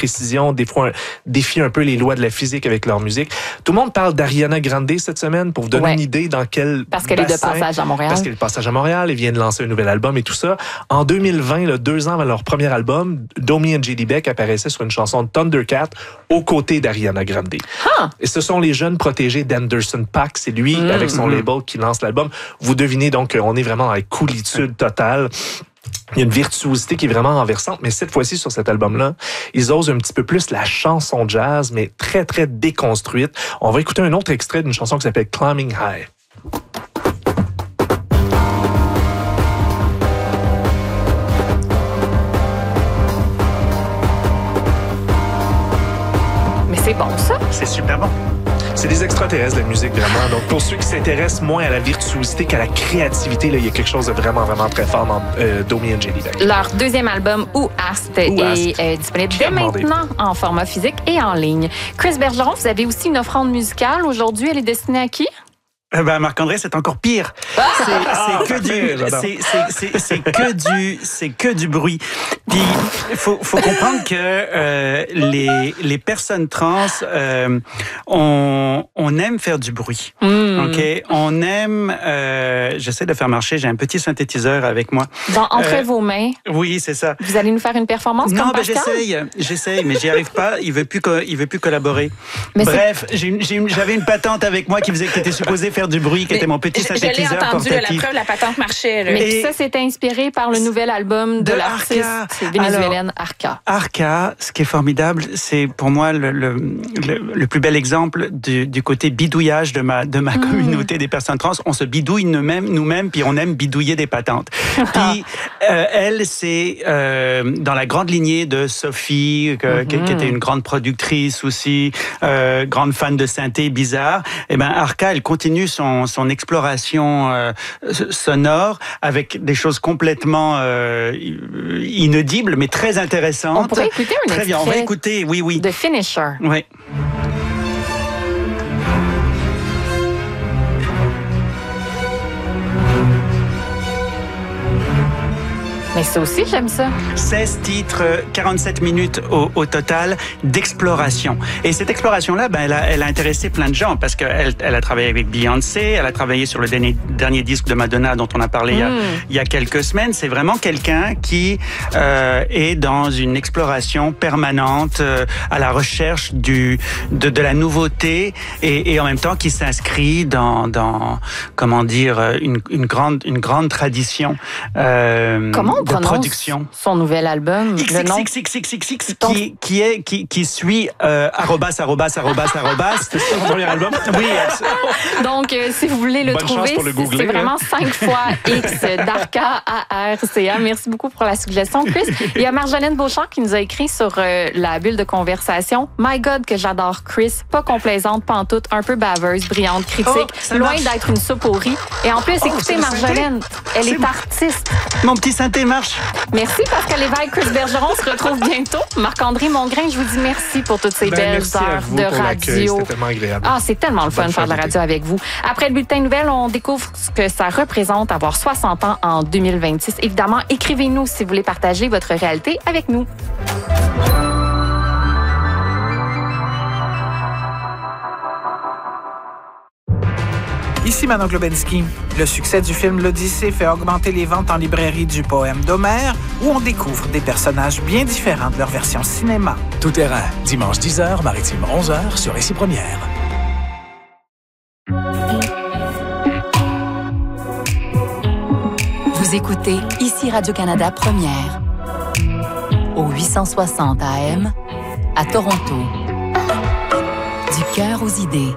précision, défient un peu les lois de la physique avec leur musique. Tout le monde parle d'Ariana Grande cette semaine pour vous donner une idée dans quel Parce qu'elle est de passage à Montréal. Parce qu'elle est de passage à Montréal. Elle vient de lancer un nouvel album et tout ça. En 2020, 2 ans avant leur premier album, Domi et J.D. Beck apparaissaient sur une chanson de Thundercat aux côtés d'Ariana Grande. Et ce sont les jeunes protégés d'Anderson .Paak. C'est lui, avec son label, qui lance l'album. Vous devinez donc qu'on est vraiment dans la coolitude totale. Il y a une virtuosité qui est vraiment renversante, mais cette fois-ci, sur cet album-là, ils osent un petit peu plus la chanson jazz, mais très, très déconstruite. On va écouter un autre extrait d'une chanson qui s'appelle Climbing High. Mais c'est bon, ça? C'est super bon. C'est des extraterrestres de la musique, vraiment. Donc, pour ceux qui s'intéressent moins à la virtuosité qu'à la créativité, là, il y a quelque chose de vraiment, vraiment très fort dans Domi et J.D. Beck. Leur deuxième album, Who Asked, est disponible dès maintenant en format physique et en ligne. Chris Bergeron, vous avez aussi une offrande musicale. Aujourd'hui, elle est destinée à qui? Marc-André, c'est encore pire. C'est que du bruit. Puis faut comprendre que les personnes trans, on aime faire du bruit. Ok, on aime. J'essaie de faire marcher. J'ai un petit synthétiseur avec moi. Entre vos mains. Oui, c'est ça. Vous allez nous faire une performance comme Pascal? J'essaye, mais j'y arrive pas. Il veut plus collaborer. Mais bref, j'avais une patente avec moi qui était supposée faire du bruit, qui était mon petit synthétiseur portatif. Je l'ai entendu, la preuve, la patente marchait. Là. Mais ça, c'est inspiré par le nouvel album de l'artiste vénézuélienne Arca. Arca, ce qui est formidable, c'est pour moi le plus bel exemple du côté bidouillage de ma communauté des personnes trans. On se bidouille nous-mêmes, puis on aime bidouiller des patentes. Puis elle, c'est dans la grande lignée de Sophie, qui était une grande productrice aussi, grande fan de synthé bizarre. Et ben Arca, elle continue son exploration sonore avec des choses complètement inaudibles, mais très intéressantes. On pourrait écouter un Très bien, on va écouter, oui. The Finisher. Oui. Mais ça aussi, j'aime ça. 16 titres, 47 minutes au total d'exploration. Et cette exploration-là, elle a intéressé plein de gens parce qu'elle a travaillé avec Beyoncé, elle a travaillé sur le dernier disque de Madonna dont on a parlé il y a quelques semaines. C'est vraiment quelqu'un qui est dans une exploration permanente à la recherche de la nouveauté et en même temps qui s'inscrit dans comment dire, une grande tradition. Comment on prononce production. Son nouvel album? XXXXXX qui suit arrobas. C'est son premier album? Oui. Donc, si vous voulez le trouver, c'est vraiment 5 fois X d'Arca ARCA. Merci beaucoup pour la suggestion, Chris. Il y a Marjolaine Beauchamp qui nous a écrit sur la bulle de conversation. My God, que j'adore Chris. Pas complaisante, pantoute, un peu baveuse, brillante, critique, loin d'être une soupe au riz. Et en plus, écoutez Marjolaine, elle est artiste. Mon petit synthé marche. Merci Pascal Lévesque, Chris Bergeron. On se retrouve bientôt. Marc-André Mongrain, je vous dis merci pour toutes ces belles heures de radio. C'était tellement agréable. C'est tellement le fun de faire de la radio avec vous. Après le bulletin de nouvelles, on découvre ce que ça représente avoir 60 ans en 2026. Évidemment, écrivez-nous si vous voulez partager votre réalité avec nous. Ici Manon Globensky. Le succès du film L'Odyssée fait augmenter les ventes en librairie du poème d'Homère, où on découvre des personnages bien différents de leur version cinéma. Tout terrain, dimanche 10h, maritime 11h sur Récit Première. Vous écoutez ici Radio-Canada Première, au 860 AM, à Toronto. Du cœur aux idées.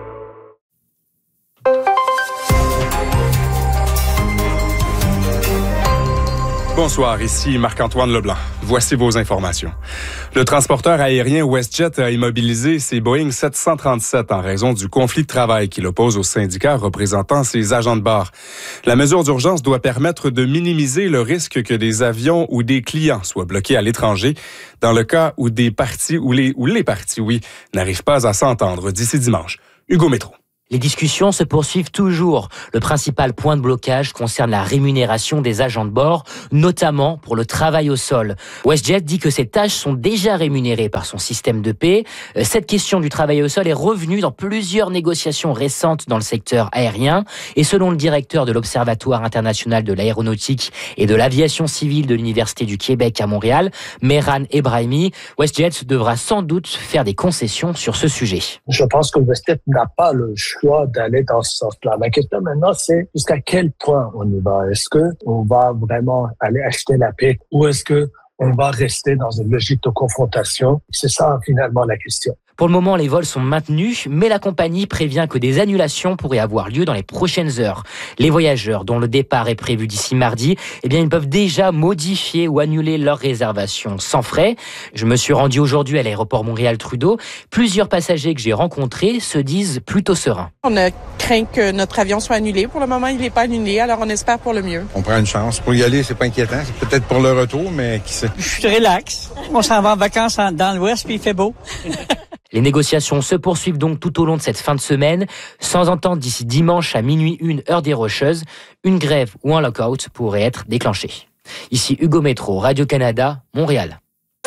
Bonsoir, ici Marc-Antoine Leblanc. Voici vos informations. Le transporteur aérien WestJet a immobilisé ses Boeing 737 en raison du conflit de travail qu'il oppose aux syndicats représentant ses agents de bord. La mesure d'urgence doit permettre de minimiser le risque que des avions ou des clients soient bloqués à l'étranger dans le cas où les parties, n'arrivent pas à s'entendre d'ici dimanche. Hugo Métro. Les discussions se poursuivent toujours. Le principal point de blocage concerne la rémunération des agents de bord, notamment pour le travail au sol. WestJet dit que ces tâches sont déjà rémunérées par son système de paie. Cette question du travail au sol est revenue dans plusieurs négociations récentes dans le secteur aérien. Et selon le directeur de l'Observatoire international de l'aéronautique et de l'aviation civile de l'Université du Québec à Montréal, Mehran Ebrahimi, WestJet devra sans doute faire des concessions sur ce sujet. Je pense que WestJet n'a pas le choix d'aller dans ce sens-là. La question maintenant, c'est jusqu'à quel point on y va. Est-ce qu'on va vraiment aller acheter la paix ou est-ce qu'on va rester dans une logique de confrontation? C'est ça, finalement, la question. Pour le moment, les vols sont maintenus, mais la compagnie prévient que des annulations pourraient avoir lieu dans les prochaines heures. Les voyageurs dont le départ est prévu d'ici mardi, ils peuvent déjà modifier ou annuler leur réservation sans frais. Je me suis rendu aujourd'hui à l'aéroport Montréal-Trudeau. Plusieurs passagers que j'ai rencontrés se disent plutôt sereins. On a craint que notre avion soit annulé. Pour le moment, il n'est pas annulé, alors on espère pour le mieux. On prend une chance. Pour y aller, c'est pas inquiétant. C'est peut-être pour le retour, mais qui sait. Je suis relax. On s'en va en vacances dans l'Ouest, puis il fait beau. Les négociations se poursuivent donc tout au long de cette fin de semaine. Sans entente d'ici dimanche à minuit 1 heure des Rocheuses, une grève ou un lockout pourrait être déclenché. Ici Hugo Métro, Radio-Canada, Montréal.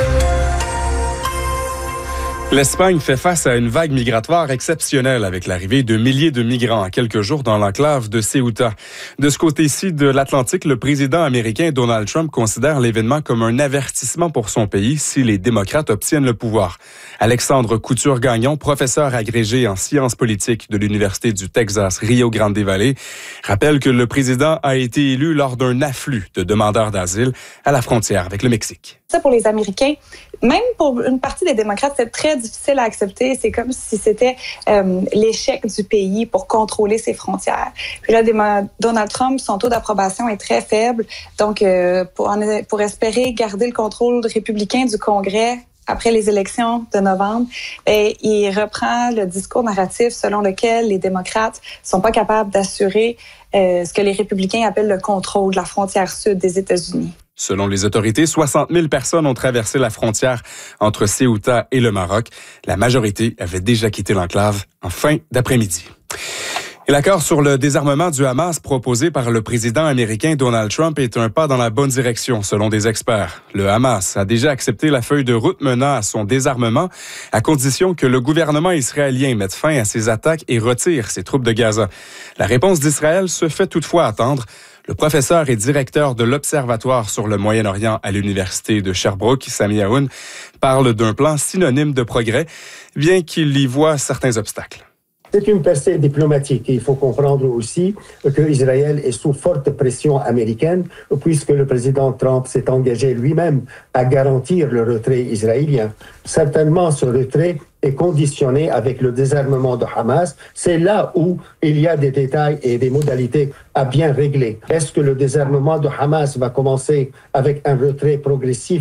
L'Espagne fait face à une vague migratoire exceptionnelle avec l'arrivée de milliers de migrants en quelques jours dans l'enclave de Ceuta. De ce côté-ci de l'Atlantique, le président américain Donald Trump considère l'événement comme un avertissement pour son pays si les démocrates obtiennent le pouvoir. Alexandre Couture-Gagnon, professeur agrégé en sciences politiques de l'Université du Texas Rio Grande Valley, rappelle que le président a été élu lors d'un afflux de demandeurs d'asile à la frontière avec le Mexique. Ça, pour les Américains, même pour une partie des démocrates, c'est très difficile à accepter. C'est comme si c'était l'échec du pays pour contrôler ses frontières. Puis là, Donald Trump, son taux d'approbation est très faible. Donc, pour espérer garder le contrôle républicain du Congrès après les élections de novembre, il reprend le discours narratif selon lequel les démocrates sont pas capables d'assurer ce que les républicains appellent le contrôle de la frontière sud des États-Unis. Selon les autorités, 60 000 personnes ont traversé la frontière entre Ceuta et le Maroc. La majorité avait déjà quitté l'enclave en fin d'après-midi. Et l'accord sur le désarmement du Hamas proposé par le président américain Donald Trump est un pas dans la bonne direction, selon des experts. Le Hamas a déjà accepté la feuille de route menant à son désarmement, à condition que le gouvernement israélien mette fin à ses attaques et retire ses troupes de Gaza. La réponse d'Israël se fait toutefois attendre. Le professeur et directeur de l'Observatoire sur le Moyen-Orient à l'Université de Sherbrooke, Sami Aoun, parle d'un plan synonyme de progrès, bien qu'il y voit certains obstacles. C'est une percée diplomatique. Il faut comprendre aussi qu'Israël est sous forte pression américaine, puisque le président Trump s'est engagé lui-même à garantir le retrait israélien. Certainement, ce retrait est conditionné avec le désarmement de Hamas. C'est là où il y a des détails et des modalités à bien régler. Est-ce que le désarmement de Hamas va commencer avec un retrait progressif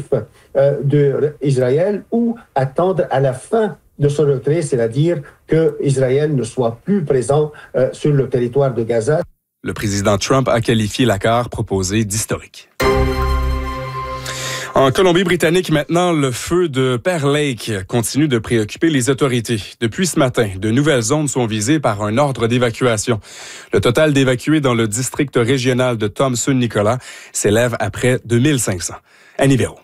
d'Israël ou attendre à la fin de ce retrait, c'est-à-dire que Israël ne soit plus présent sur le territoire de Gaza? Le président Trump a qualifié l'accord proposé d'historique. En Colombie-Britannique, maintenant, le feu de Pearl Lake continue de préoccuper les autorités. Depuis ce matin, de nouvelles zones sont visées par un ordre d'évacuation. Le total d'évacués dans le district régional de Thompson-Nicolas s'élève à près de 1500. Annie Véro.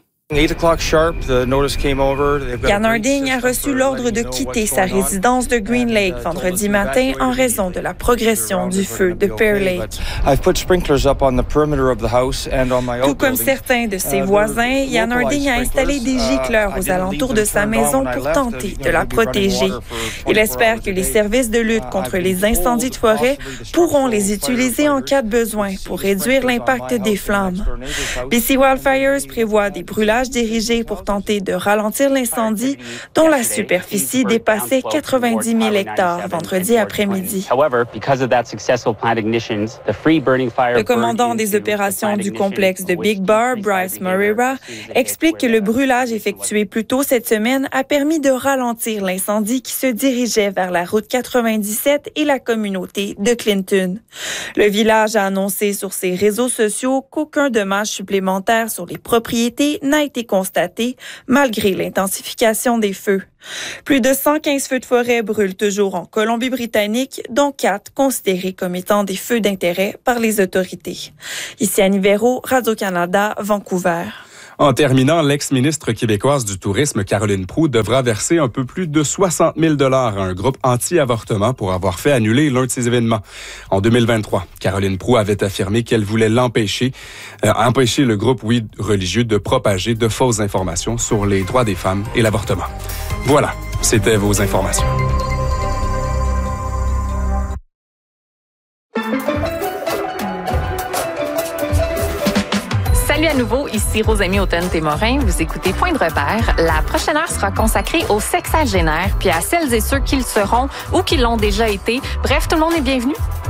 Jan Harding a reçu l'ordre de quitter sa résidence de Green Lake vendredi matin en raison de la progression du feu de Pearl Lake. Tout comme certains de ses voisins, Jan Harding a installé des gicleurs aux alentours de sa maison pour tenter de la protéger. Il espère que les services de lutte contre les incendies de forêt pourront les utiliser en cas de besoin pour réduire l'impact des flammes. BC Wildfires prévoit des brûlages dirigés pour tenter de ralentir l'incendie dont la superficie dépassait 90 000 hectares vendredi après-midi. Le commandant des opérations du complexe de Big Bar, Bryce Moreira, explique que le brûlage effectué plus tôt cette semaine a permis de ralentir l'incendie qui se dirigeait vers la route 97 et la communauté de Clinton. Le village a annoncé sur ses réseaux sociaux qu'aucun dommage supplémentaire sur les propriétés n'a été été constatée malgré l'intensification des feux. Plus de 115 feux de forêt brûlent toujours en Colombie-Britannique, dont 4 considérés comme étant des feux d'intérêt par les autorités. Ici Annie Véro, Radio-Canada, Vancouver. En terminant, l'ex-ministre québécoise du Tourisme, Caroline Proulx, devra verser un peu plus de 60 000 $ à un groupe anti-avortement pour avoir fait annuler l'un de ses événements. En 2023, Caroline Proulx avait affirmé qu'elle voulait empêcher le groupe religieux de propager de fausses informations sur les droits des femmes et l'avortement. Voilà, c'était vos informations. Salut à nouveau, ici Rosamie Automne-Témorin. Vous écoutez Point de repère. La prochaine heure sera consacrée aux sexagénaires, puis à celles et ceux qui le seront ou qui l'ont déjà été. Bref, tout le monde est bienvenu.